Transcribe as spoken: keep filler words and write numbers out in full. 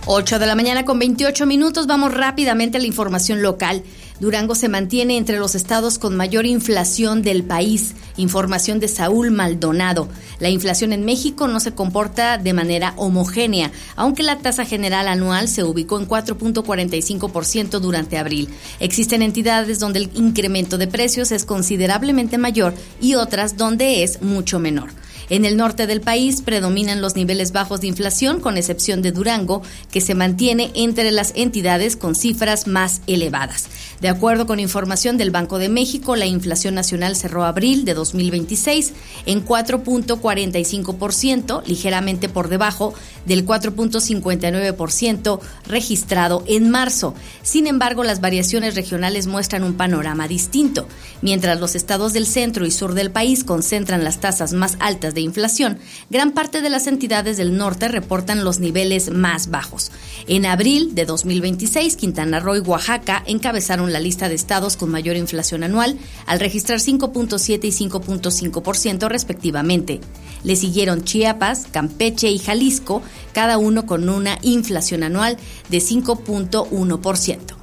ocho de la mañana con veintiocho minutos. Vamos rápidamente a la información local. Durango se mantiene entre los estados con mayor inflación del país. Información de Saúl Maldonado. La inflación en México no se comporta de manera homogénea, aunque la tasa general anual se ubicó en cuatro punto cuarenta y cinco por ciento durante abril. Existen entidades donde el incremento de precios es considerablemente mayor y otras donde es mucho menor. En el norte del país predominan los niveles bajos de inflación, con excepción de Durango, que se mantiene entre las entidades con cifras más elevadas. De acuerdo con información del Banco de México, la inflación nacional cerró abril de dos mil veintiséis en cuatro punto cuarenta y cinco por ciento, ligeramente por debajo del cuatro punto cincuenta y nueve por ciento registrado en marzo. Sin embargo, las variaciones regionales muestran un panorama distinto. Mientras los estados del centro y sur del país concentran las tasas más altas de inflación, gran parte de las entidades del norte reportan los niveles más bajos. En abril de dos mil veintiséis, Quintana Roo y Oaxaca encabezaron la lista de estados con mayor inflación anual, al registrar cinco punto siete y cinco punto cinco por ciento respectivamente. Le siguieron Chiapas, Campeche y Jalisco, cada uno con una inflación anual de cinco punto uno por ciento.